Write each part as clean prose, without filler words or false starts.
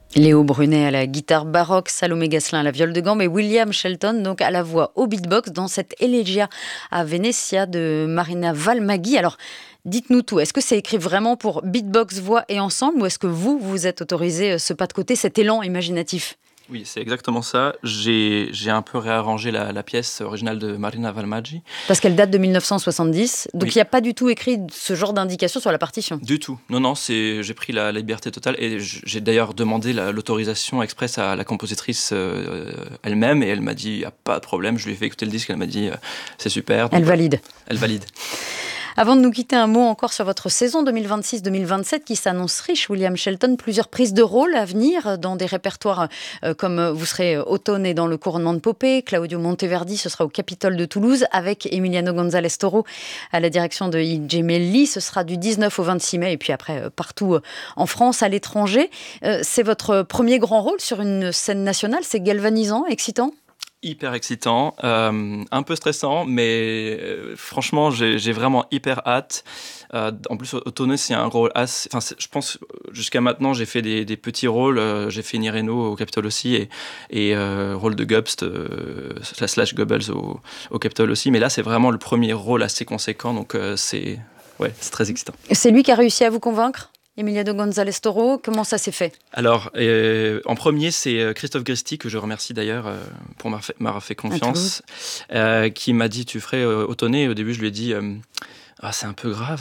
Léo Brunet à la guitare baroque, Salomé Gasselin à la viole de gambe et William Shelton donc à la voix au beatbox dans cette Elegia à Venezia de Marina Valmaghi. Alors, dites-nous tout. Est-ce que c'est écrit vraiment pour beatbox, voix et ensemble ou est-ce que vous êtes autorisé ce pas de côté, cet élan imaginatif? Oui, c'est exactement ça. J'ai un peu réarrangé la pièce originale de Marina Valmaggi. Parce qu'elle date de 1970, donc Oui. il n'y a pas du tout écrit ce genre d'indication sur la partition. Du tout. Non, j'ai pris la liberté totale et j'ai d'ailleurs demandé l'autorisation express à la compositrice elle-même et elle m'a dit, il n'y a pas de problème. Je lui ai fait écouter le disque, elle m'a dit, c'est super. Donc, Elle valide. Elle valide. Avant de nous quitter, un mot encore sur votre saison 2026-2027 qui s'annonce riche. William Shelton, plusieurs prises de rôle à venir dans des répertoires comme vous serez Ottone dans Le Couronnement de Popée, Claudio Monteverdi, ce sera au Capitole de Toulouse avec Emiliano González Toro à la direction de I. Gemelli. Ce sera du 19 au 26 mai et puis après partout en France, à l'étranger. C'est votre premier grand rôle sur une scène nationale, c'est galvanisant, excitant ? Hyper excitant, un peu stressant, mais franchement, j'ai vraiment hyper hâte. En plus, Ottone, c'est un rôle assez... Enfin, je pense, jusqu'à maintenant, j'ai fait des petits rôles. J'ai fait Nireno au Capitole aussi et rôle de Gubst, slash Goebbels au Capitole aussi. Mais là, c'est vraiment le premier rôle assez conséquent, donc c'est très excitant. C'est lui qui a réussi à vous convaincre ? Emiliano González Toro, comment ça s'est fait ? Alors, en premier, c'est Christophe Gresti, que je remercie d'ailleurs pour m'avoir fait confiance, qui m'a dit, tu ferais Ottone. Au début, je lui ai dit, c'est un peu grave.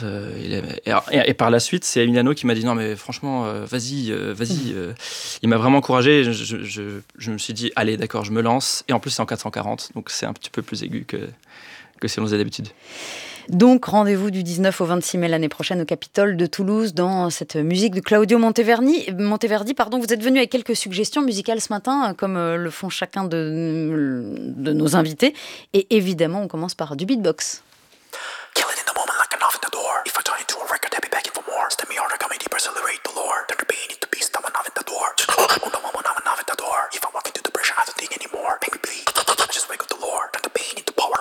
Et par la suite, c'est Emiliano qui m'a dit, non mais franchement, vas-y. Il m'a vraiment encouragé. Je me suis dit, allez, d'accord, je me lance. Et en plus, c'est en 440, donc c'est un petit peu plus aigu que si on faisait d'habitude. Donc, rendez-vous du 19 au 26 mai l'année prochaine au Capitole de Toulouse dans cette musique de Claudio Monteverdi. Vous êtes venu avec quelques suggestions musicales ce matin, comme le font chacun de nos invités. Et évidemment, on commence par du beatbox. Killing in the moment like a knife in the door.